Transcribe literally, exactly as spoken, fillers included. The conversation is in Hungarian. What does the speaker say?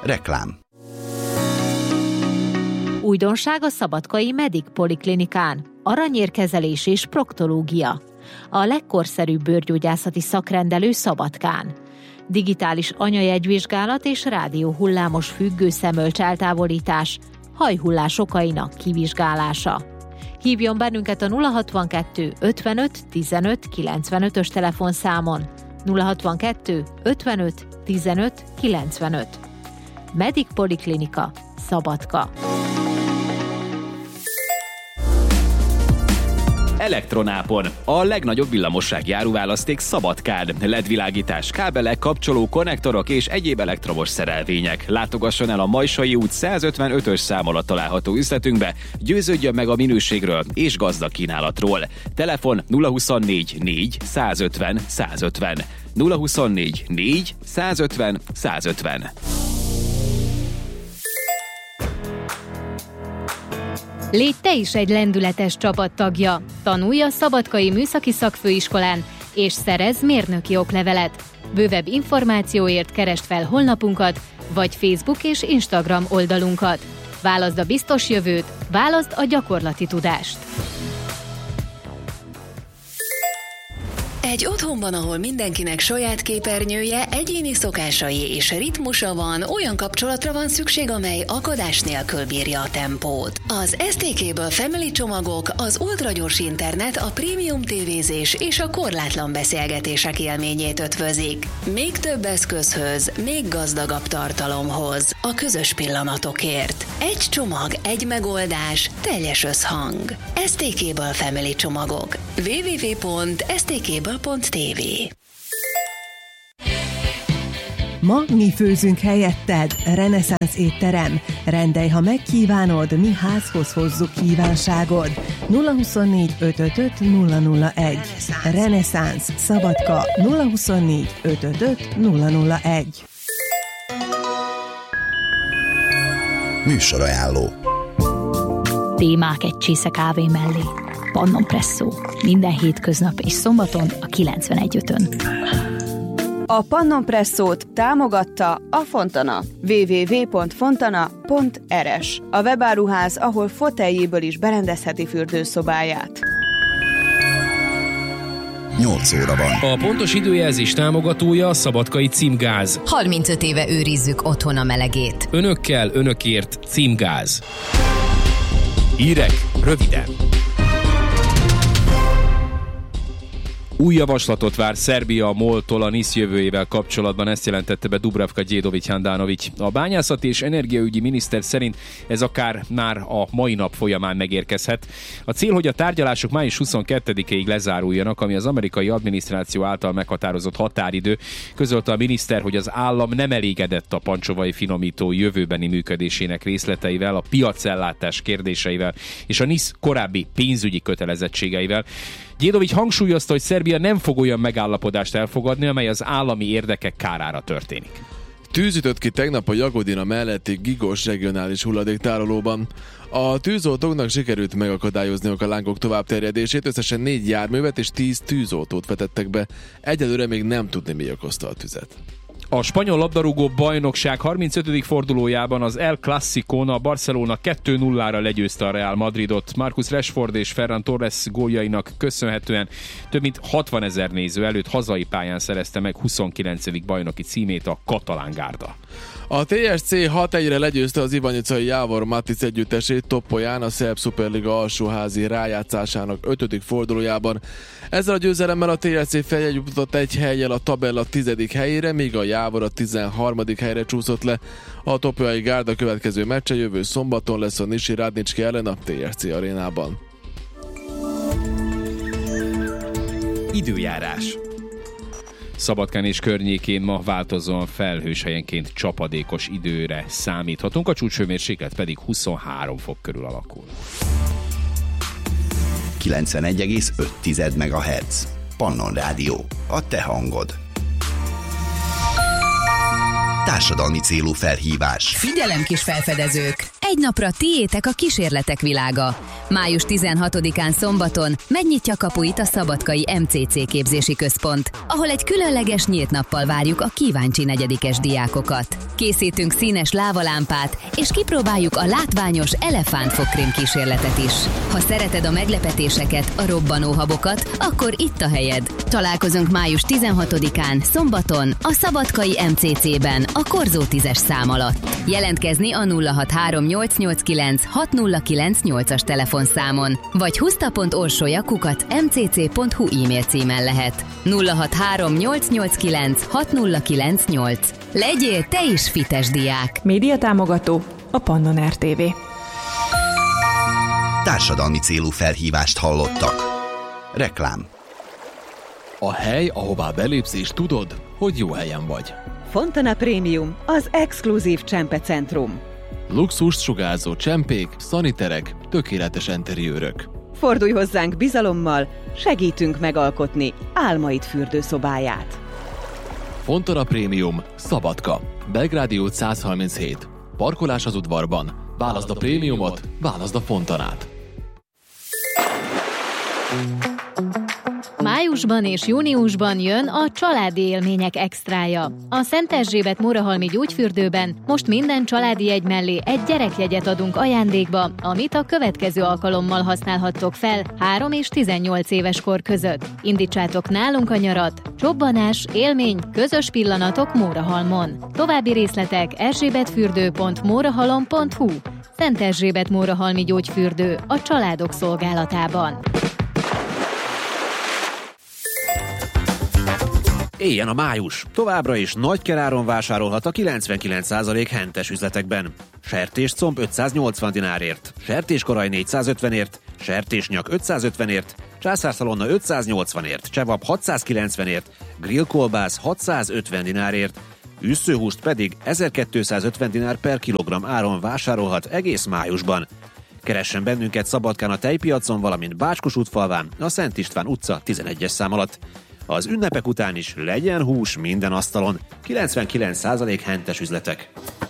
Reklám. Újdonság a szabadkai Medic Poliklinikán. Aranyérkezelés és proktológia. A legkorszerűbb bőrgyógyászati szakrendelő Szabadkán. Digitális anyajegyvizsgálat és rádióhullámos függő szemölcs eltávolítás, hajhullás okainak kivizsgálása. Hívjon bennünket a nulla hatvankettő ötvenöt tizenöt kilencvenötös telefonszámon. nulla hatvankettő ötvenöt tizenöt kilencvenöt. Medic Poliklinika, Szabadka. Elektronápon. A legnagyobb villamossági áruválaszték Szabadkán. el é dé-világítás, kábelek, kapcsoló, konnektorok és egyéb elektromos szerelvények. Látogasson el a Majsai út százötvenötös szám alatt található üzletünkbe, győződjön meg a minőségről és gazdag kínálatról. Telefon nulla huszonnégy négy százötven százötven. nulla huszonnégy négy százötven százötven. Légy te is egy lendületes csapattagja. Tanulj a Szabadkai Műszaki Szakfőiskolán, és szerezz mérnöki oklevelet. Bővebb információért keresd fel honlapunkat, vagy Facebook és Instagram oldalunkat. Válaszd a biztos jövőt, válaszd a gyakorlati tudást. Egy otthonban, ahol mindenkinek saját képernyője, egyéni szokásai és ritmusa van, olyan kapcsolatra van szükség, amely akadás nélkül bírja a tempót. Az es té ká-ből Family csomagok, az ultragyors internet, a prémium tévézés és a korlátlan beszélgetések élményét ötvözik. Még több eszközhöz, még gazdagabb tartalomhoz, a közös pillanatokért. Egy csomag, egy megoldás, teljes összhang. es té ká-ből Family csomagok. double-u double-u double-u pont es té ká ből pont té vé. Ma mi főzünk helyetted. Reneszánsz étterem. Rendelj, ha megkívánod, mi házhoz hozzuk kívánságod. nulla huszonnégy ötvenöt nulla nulla egy. Reneszánsz Szabadka nulla huszonnégy ötvenöt nulla nulla egy. Műsorajánló. Témák egy csésze kávé mellé. Pannon Presszó. Minden hétköznap és szombaton a kilencvenegy ötön. A Pannon Presszót támogatta a Fontana. double-u double-u double-u pont fontana pont er es. A webáruház, ahol foteljéből is berendezheti fürdőszobáját. nyolc óra van. A pontos időjelzés támogatója a Szabadkai Címgáz. harmincöt éve őrizzük otthon a melegét. Önökkel, önökért Címgáz. Hírek röviden. Új javaslatot vár Szerbia a MOL-tól a NISZ jövőjével kapcsolatban, ezt jelentette be Dubravka Djedovic-Handanovic. A bányászati és energiaügyi miniszter szerint ez akár már a mai nap folyamán megérkezhet. A cél, hogy a tárgyalások május huszonkettedikéig lezáruljanak, ami az amerikai adminisztráció által meghatározott határidő. Közölte a miniszter, hogy az állam nem elégedett a pancsovai finomító jövőbeni működésének részleteivel, a piacellátás kérdéseivel és a NISZ korábbi pénzügyi kötelezettségeivel. Djedovic hangsúlyozta, hogy Szerbia nem fog olyan megállapodást elfogadni, amely az állami érdekek kárára történik. Tűz ütött ki tegnap a Jagodina melletti Gigos regionális hulladéktárolóban. A tűzoltóknak sikerült megakadályozniuk a lángok továbbterjedését, összesen négy járművet és tíz tűzoltót vetettek be. Egyelőre még nem tudni, mi okozta a tüzet. A spanyol labdarúgó bajnokság harmincötödik fordulójában az El Clasicón a Barcelona kettő nullára legyőzte a Real Madridot. Marcus Rashford és Ferran Torres góljainak köszönhetően több mint hatvanezer néző előtt hazai pályán szerezte meg huszonkilencedik bajnoki címét a katalán gárda. A té es cé hat egyre legyőzte az ivanicai Jávor Matic együttesét Topolyán a szerb szuperliga alsóházi rájátszásának ötödik fordulójában. Ezzel a győzelemmel a té es cé feljegyújtott egy hellyel a tabella tizedik helyére, míg a Jávor a tizenharmadik helyre csúszott le. A topolyai gárda következő meccse jövő szombaton lesz a Nisi Radnicski ellen a té es cé arénában. Időjárás. Szabadkán és környékén ma változóan felhős, helyenként csapadékos időre számíthatunk, a csúcshőmérséklet pedig huszonhárom fok körül alakul. kilencvenegy egész öt megahertz. Pannon Rádió. A te hangod. Társadalmi célú felhívás. Figyelem, kis felfedezők! Egy napra tiétek a kísérletek világa. május tizenhatodikán szombaton megnyitja kapuit a szabadkai em cé cé képzési központ, ahol egy különleges nyílt nappal várjuk a kíváncsi negyedikes diákokat. Készítünk színes lávalámpát, és kipróbáljuk a látványos elefántfogkrém kísérletet is. Ha szereted a meglepetéseket, a robbanóhabokat, akkor itt a helyed. Találkozunk május tizenhatodikán szombaton a szabadkai em cé cében a Korzó tízes szám alatt. Jelentkezni a nulla hat három nyolc nyolc kilenc hat nulla kilenc nyolcas telefonszámon, vagy huszta pont orsolya kukac em cé cé pont hu e-mail címen lehet. nulla hat három nyolc nyolc kilenc hat nulla kilenc nyolc. Legyél te is fites diák! Média támogató a Pannon er té vé. Társadalmi célú felhívást hallottak. Reklám. A hely, ahová belépsz és tudod, hogy jó helyen vagy. Fontana Premium, az exkluzív csempecentrum. Luxust sugárzó csempék, szaniterek, tökéletes enteriőrök. Fordulj hozzánk bizalommal, segítünk megalkotni álmaid fürdőszobáját. Fontana Premium, Szabadka, Belgrádi út száz harminchét. Parkolás az udvarban. Válaszd a prémiumot, válaszd a Fontanát. Májusban és júniusban jön a családi élmények extrája. A Szent Erzsébet Mórahalmi gyógyfürdőben most minden családi jegy mellé egy gyerekjegyet adunk ajándékba, amit a következő alkalommal használhattok fel három és tizennyolc éves kor között. Indítsátok nálunk a nyarat. Csobbanás, élmény, közös pillanatok Mórahalmon. További részletek erzsébetfürdő pont mórahalom pont hu. Szent Erzsébet Mórahalmi gyógyfürdő a családok szolgálatában. Éljen a május! Továbbra is nagy keráron vásárolhat a kilencvenkilenc százalék hentes üzletekben. Sertéscomb ötszáznyolcvan dinárért, sertéskoraj négyszázötvenért, sertésnyak ötszázötvenért, császárszalonna ötszáznyolcvanért, csevap hatszázkilencvenért, grillkolbász hatszázötven dinárért, üsszőhúst pedig ezerkétszázötven dinár per kilogramm áron vásárolhat egész májusban. Keressen bennünket Szabadkán a tejpiacon, valamint Bácskos-útfalván, a Szent István utca tizenegyes szám alatt. Az ünnepek után is legyen hús minden asztalon. kilencvenkilenc százalék hentes üzletek.